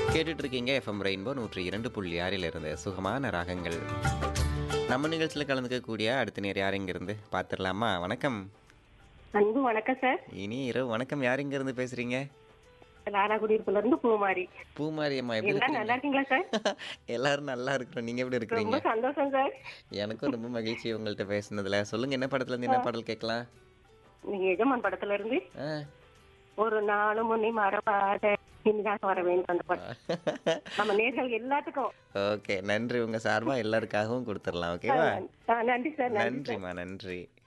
கேட்டுட்டு இருக்கீங்க FM rainbow 102.6 இருந்து சுகமான ராகங்கள். நம்ம நிகழ்ச்சியில் கலந்துக்கக்கூடிய அடுத்த நேர் யார் இங்கிருந்து பார்த்துடலாமா? வணக்கம். அன்பு வணக்கம் சார். இனி இரவு வணக்கம். யார் இங்கிருந்து பேசுறீங்க? லாலாகுடியிருப்புல இருந்து பூமாரி. பூமாரி அம்மா எப்படி எல்லாம் இருக்கிறீங்க? நல்லா இருக்கீங்களா சார்? எல்லாரும் நல்லா இருக்கிறோம். நீங்க எப்படி ரொம்ப இருக்கிறீங்க? சந்தோஷம் சார். எனக்கும் ரொம்ப மகிழ்ச்சி உங்கள்கிட்ட பேசுனதுல. சொல்லுங்க, என்ன படத்துல இருந்து என்ன பாடல் கேட்கலாம்? நீங்க எஜமான் படத்துல இருந்து ஆ. ஒரு நாலு முன்னி மரபாத இனிதாக வர வேண்டும் அந்த படம். நம்ம நேர்கள் எல்லாத்துக்கும் ஓகே, நன்றி. உங்க சார்பா எல்லாருக்காகவும் கொடுத்துடலாம். ஓகேவா? நன்றி சார். நன்றி சார். நன்றிம்மா, நன்றி.